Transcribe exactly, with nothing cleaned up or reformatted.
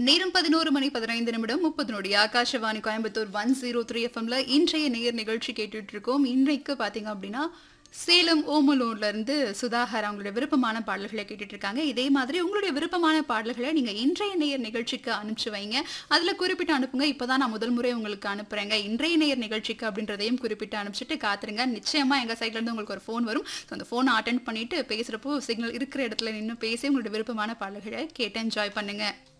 நேரம் பதினொரு மணி பதினைந்து நிமிடம் முப்பது நொடி. Akashvani Coimbatore one zero three எஃப்எம்ல இன்றைய நேர் நிகழ்ச்சி கேட்டுட்டு இருக்கோம். இன்றைக்கு பாத்தீங்க அப்படின்னா சேலம் ஓமலூர்ல இருந்து சுதாகர் அவங்களுடைய விருப்பமான பாடல்களை கேட்டுட்டு இருக்காங்க. இதே மாதிரி உங்களுடைய விருப்பமான பாடல்களை நீங்க இன்றைய நேர் நிகழ்ச்சிக்கு அனுப்பிச்சு வைங்க. அதுல குறிப்பிட்டு அனுப்புங்க. இப்பதான் நான் முதல் முறை உங்களுக்கு அனுப்புறேங்க இன்றைய நேர் நிகழ்ச்சிக்கு அப்படின்றதையும் குறிப்பிட்டு அனுப்பிச்சிட்டு காத்துருங்க. நிச்சயமா எங்க சைட்ல இருந்து உங்களுக்கு ஒரு ஃபோன் வரும். அந்த ஃபோனை அட்டென்ட் பண்ணிட்டு பேசுறப்போ சிக்னல் இருக்கிற இடத்துல நின்று பேசி உங்களுடைய விருப்பமான பாடல்களை கேட்டு என்ஜாய் பண்ணுங்க.